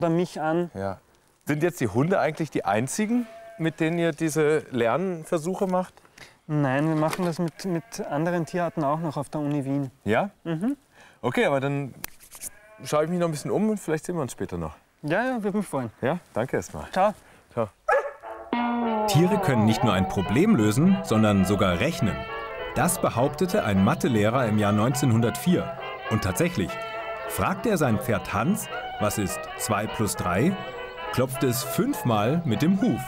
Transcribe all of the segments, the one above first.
oder mich an. Ja. Sind jetzt die Hunde eigentlich die einzigen, mit denen ihr diese Lernversuche macht? Nein, wir machen das mit anderen Tierarten auch noch auf der Uni Wien. Ja? Okay, aber dann schaue ich mich noch ein bisschen um und vielleicht sehen wir uns später noch. Ja, ja, würde mich freuen. Ja, danke erstmal. Ciao. Ciao. Tiere können nicht nur ein Problem lösen, sondern sogar rechnen. Das behauptete ein Mathelehrer im Jahr 1904. Und tatsächlich, fragte er sein Pferd Hans, was ist 2 plus 3, klopfte es 5-mal mit dem Huf.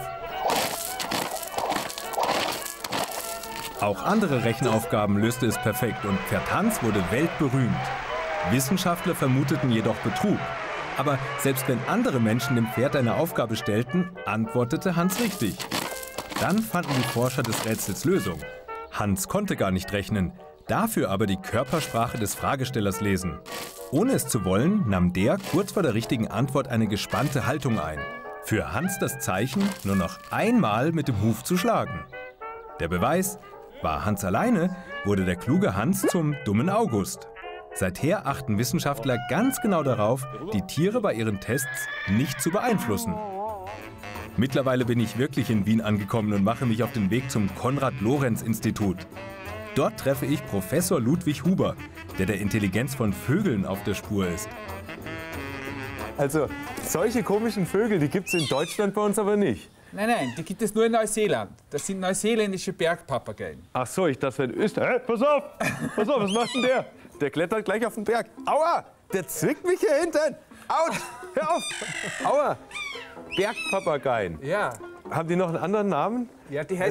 Auch andere Rechenaufgaben löste es perfekt und Pferd Hans wurde weltberühmt. Wissenschaftler vermuteten jedoch Betrug. Aber selbst wenn andere Menschen dem Pferd eine Aufgabe stellten, antwortete Hans richtig. Dann fanden die Forscher des Rätsels Lösung. Hans konnte gar nicht rechnen, dafür aber die Körpersprache des Fragestellers lesen. Ohne es zu wollen, nahm der kurz vor der richtigen Antwort eine gespannte Haltung ein. Für Hans das Zeichen, nur noch einmal mit dem Huf zu schlagen. Der Beweis: War Hans alleine, wurde der kluge Hans zum dummen August. Seither achten Wissenschaftler ganz genau darauf, die Tiere bei ihren Tests nicht zu beeinflussen. Mittlerweile bin ich wirklich in Wien angekommen und mache mich auf den Weg zum Konrad-Lorenz-Institut. Dort treffe ich Professor Ludwig Huber, der Intelligenz von Vögeln auf der Spur ist. Also, solche komischen Vögel, die gibt es in Deutschland bei uns aber nicht. Nein, nein, die gibt es nur in Neuseeland. Das sind neuseeländische Bergpapageien. Ach so, ich dachte, in Österreich. Hey, pass auf, was macht denn der? Der klettert gleich auf den Berg. Aua, der zwickt mich hier hinten. Autsch, hör auf. Aua, Bergpapageien. Ja. Haben die noch einen anderen Namen? Ja, die Erzähl